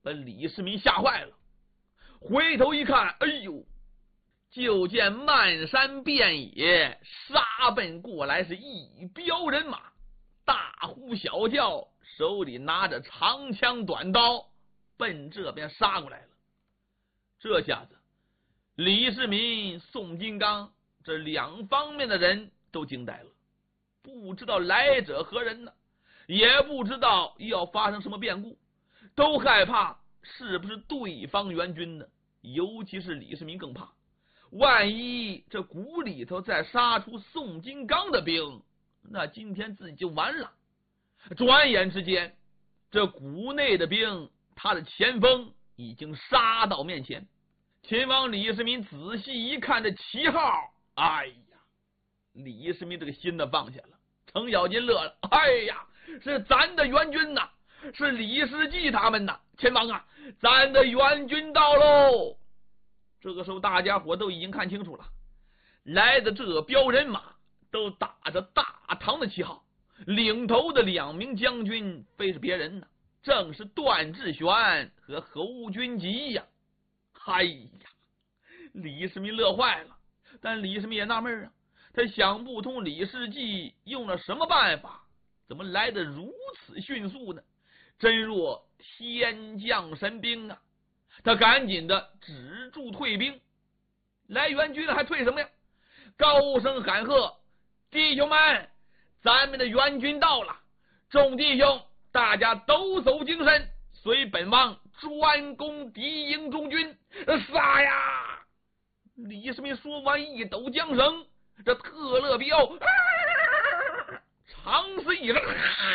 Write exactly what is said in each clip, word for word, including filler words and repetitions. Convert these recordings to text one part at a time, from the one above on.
把李世民吓坏了，回头一看，哎呦，就见漫山遍野杀奔过来是一彪人马，大呼小叫，手里拿着长枪短刀，奔这边杀过来了。这下子李世民、宋金刚这两方面的人都惊呆了，不知道来者何人呢，也不知道要发生什么变故，都害怕是不是对方援军呢？尤其是李世民更怕，万一这谷里头再杀出宋金刚的兵，那今天自己就完了。转眼之间，这谷内的兵，他的前锋已经杀到面前。秦王李世民仔细一看这旗号，哎呀，李世民这个心呢放下了。程咬金乐了，哎呀，是咱的援军呐，是李世济他们呐，秦王啊，咱的援军到喽！这个时候大家伙都已经看清楚了，来的这彪人马都打着大唐的旗号，领头的两名将军非是别人呢，正是段志玄和侯君集呀。哎呀，李世民乐坏了，但李世民也纳闷啊，他想不通李世济用了什么办法，怎么来得如此迅速呢？真若天降神兵啊！他赶紧的止住退兵，来援军了还退什么呀？高声喊喝：弟兄们，咱们的援军到了！众弟兄，大家抖擞精神，随本王专攻敌营中军！杀呀！李世民说完，一抖缰绳，这特勒比奥、啊、长嘶一声，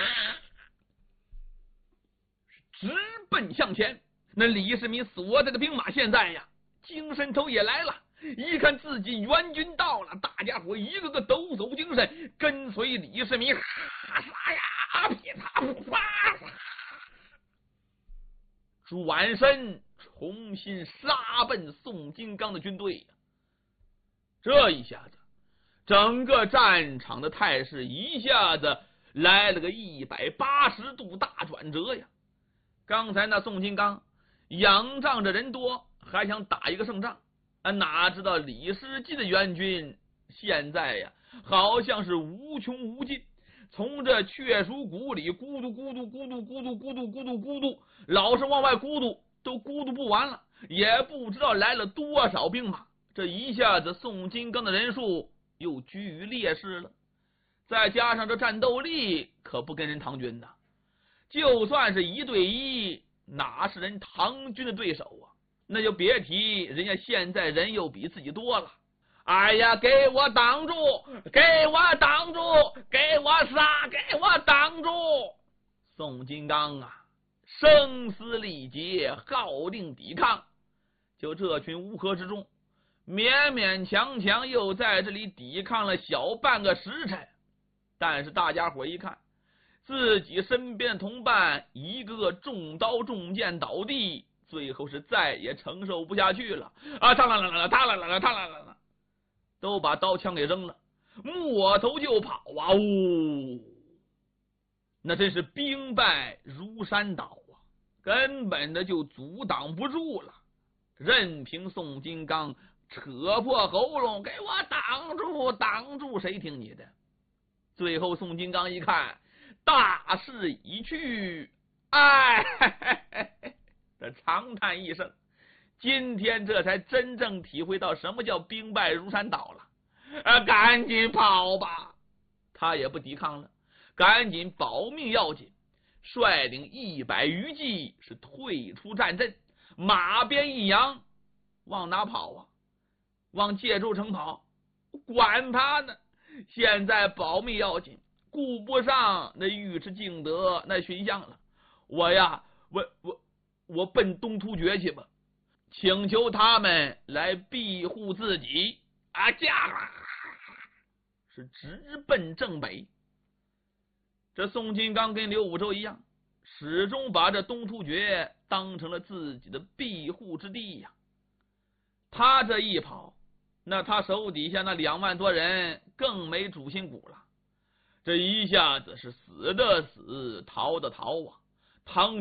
直奔向前。那李世民所在的兵马现在呀，精神头也来了，一看自己援军到了，大家伙一个个抖擞精神，跟随李世民，哈杀呀，噼嚓噗啪，转身重新杀奔宋金刚的军队。这一下子，整个战场的态势一下子来了个一百八十度大转折呀！刚才那宋金刚仰仗着人多，还想打一个胜仗，哪知道李世济的援军现在呀，好像是无穷无尽，从这雀鼠谷里咕嘟咕嘟咕嘟咕嘟咕嘟咕嘟咕嘟，老是往外咕嘟，都咕嘟不完了，也不知道来了多少兵马。这一下子宋金刚的人数又居于劣势了，再加上这战斗力可不跟人唐军呐，就算是一对一，哪是人唐军的对手啊？那就别提人家现在人又比自己多了。哎呀，给我挡住！给我挡住！给我杀！给我挡住！宋金刚啊，声嘶力竭，号令抵抗。就这群乌合之众，勉勉强强又在这里抵抗了小半个时辰，但是大家伙一看，自己身边的同伴一个个中刀中剑倒地，最后是再也承受不下去了啊！他啦啦啦，他啦啦啦，他啦啦啦，都把刀枪给扔了，抹头就跑啊！呜，那真是兵败如山倒啊，根本的就阻挡不住了。任凭宋金刚扯破喉咙，给我挡住挡住，谁听你的？最后宋金刚一看大势已去，哎，他长叹一声，今天这才真正体会到什么叫兵败如山倒了。啊，赶紧跑吧！他也不抵抗了，赶紧保命要紧，率领一百余骑是退出战阵，马鞭一扬，往哪跑啊？往界州城跑，管他呢！现在保密要紧，顾不上那尉迟敬德那巡相了。我呀，我我我奔东突厥去吧，请求他们来庇护自己啊！驾，是直奔正北。这宋金刚跟刘武周一样，始终把这东突厥当成了自己的庇护之地呀。他这一跑，那他手底下那两万多人更没主心骨了，这一下子是死的死，逃的逃啊！唐